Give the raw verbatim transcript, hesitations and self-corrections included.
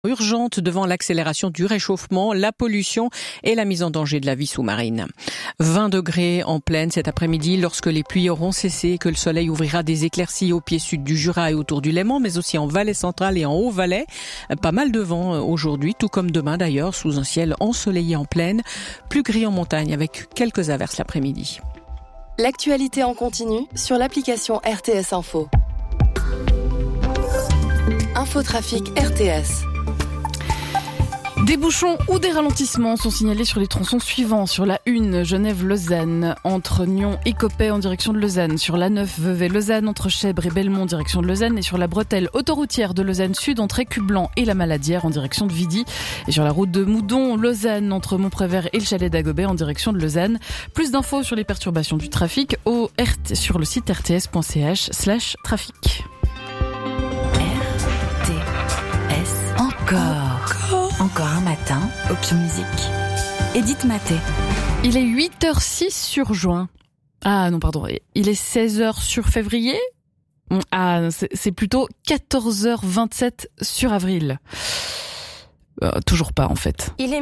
Urgente devant l'accélération du réchauffement, la pollution et la mise en danger de la vie sous-marine. vingt degrés en pleine cet après-midi lorsque les pluies auront cessé, que le soleil ouvrira des éclaircies au pied sud du Jura et autour du Léman, mais aussi en Valais central et en Haut-Valais. Pas mal de vent aujourd'hui, tout comme demain d'ailleurs, sous un ciel ensoleillé en plaine, plus gris en montagne avec quelques averses l'après-midi. L'actualité en continu sur l'application R T S Info. Infotrafic R T S. Des bouchons ou des ralentissements sont signalés sur les tronçons suivants. Sur la un, Genève-Lausanne, entre Nyon et Coppet en direction de Lausanne. Sur la neuf, Vevey-Lausanne, entre Chèvres et Belmont en direction de Lausanne. Et sur la bretelle autoroutière de Lausanne-Sud, entre Écublanc et la Maladière en direction de Vidy. Et sur la route de Moudon-Lausanne, entre Montprévert et le chalet d'Agobet en direction de Lausanne. Plus d'infos sur les perturbations du trafic au R T, sur le site rts.ch slash trafic. R T S. Encore. Encore un matin, Option Musique. Edith Maté. Il est huit heures six sur juin. Ah non, pardon. Il est seize heures sur février. Ah, c'est, c'est plutôt quatorze heures vingt-sept sur avril. Euh, toujours pas, en fait. Il est